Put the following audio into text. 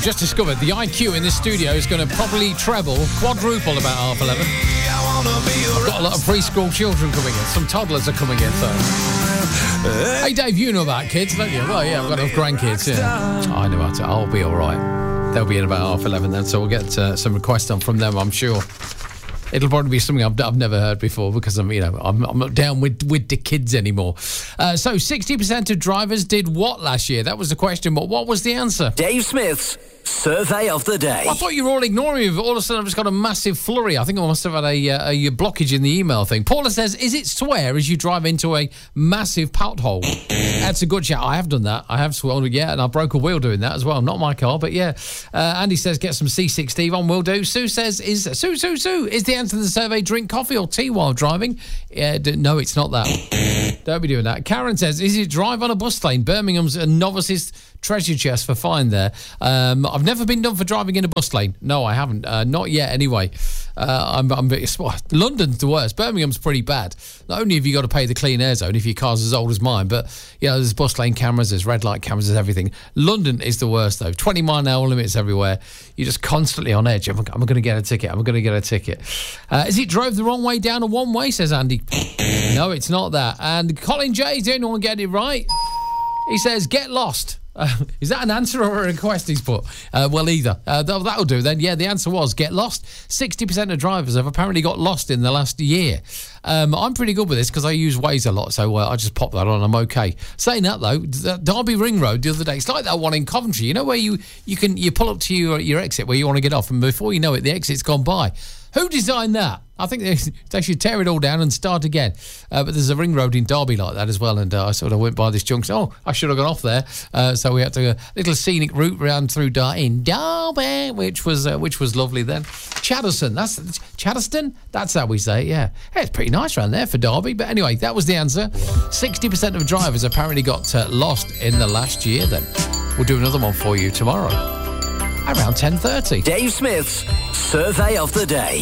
just discovered the IQ in this studio is going to probably treble, quadruple about 11:30. I've got a lot of preschool children coming in. Some toddlers are coming in, so. Hey, Dave, you know about kids, don't you? Well, yeah, I've got enough grandkids, yeah. I know about it. I'll be all right. They'll be in about 11:30 then, so we'll get some requests on from them, I'm sure. It'll probably be something I've never heard before because I'm not down with the kids anymore. So 60% of drivers did what last year? That was the question, but what was the answer? Dave Smith's Survey of the Day. I thought you were all ignoring me, but all of a sudden I've just got a massive flurry. I think I must have had a blockage in the email thing. Paula says, is it swear as you drive into a massive pothole? That's a good shout. I have done that. I have sworn, yeah, and I broke a wheel doing that as well. Not my car, but yeah. Andy says, get some C6 Steve on, will do. Sue says, is the answer to the survey drink coffee or tea while driving? No, it's not that. Don't be doing that. Karen says, is it drive on a bus lane? Birmingham's a novice's treasure chest for fine there. I've never been done for driving in a bus lane. No, I haven't. Not yet, anyway. London's the worst. Birmingham's pretty bad. Not only have you got to pay the clean air zone if your car's as old as mine, but there's bus lane cameras, there's red light cameras, there's everything. London is the worst, though. 20-mile-an-hour limits everywhere. You're just constantly on edge. I'm going to get a ticket. Is it drove the wrong way down a one-way, says Andy. No, it's not that. And Colin J is the only one getting it right. He says, get lost. Is that an answer or a request he's put? Well, either. That'll do then. Yeah, the answer was get lost. 60% of drivers have apparently got lost in the last year. I'm pretty good with this because I use Waze a lot, so I just pop that on. I'm okay. Saying that, though, Derby Ring Road the other day, it's like that one in Coventry. You know where you pull up to your exit where you want to get off, and before you know it, the exit's gone by. Who designed that? I think they should tear it all down and start again. But there's a ring road in Derby like that as well, and I sort of went by this junction. Oh, I should have gone off there. So we had to go a little scenic route round through Derby, which was lovely then. Chaddeston? That's how we say it, yeah. Hey, it's pretty nice around there for Derby. But anyway, that was the answer. 60% of drivers apparently got lost in the last year then. We'll do another one for you tomorrow. Around 10:30. Dave Smith's Survey of the Day.